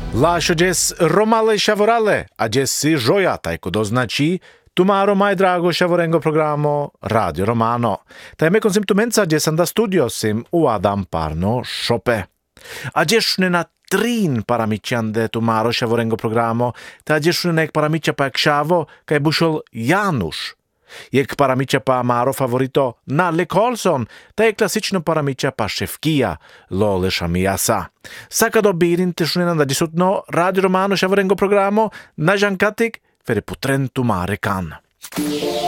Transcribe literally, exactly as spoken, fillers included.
Лашо джес ромале шаворале, а джесси жоята, ecco значи Tomorrow mai drago shavorengo programo Radio Romano. Ta me consim tumenza jes anda studio sim u Adam Parno shope. A jeshnena trin paramiciande tomorrow shavorengo programo, ta jeshnek paramicia pa kshavo kai bushol Janusz. Jak paramicia pa maro favorito Nalle Karlsson, ta je klasično paramicia pa Šefkija Lole Šamijasa. Saka do birin teshnena da disutno Radio Romano shavorengo programo na jankatik Fere putrentu mare kan.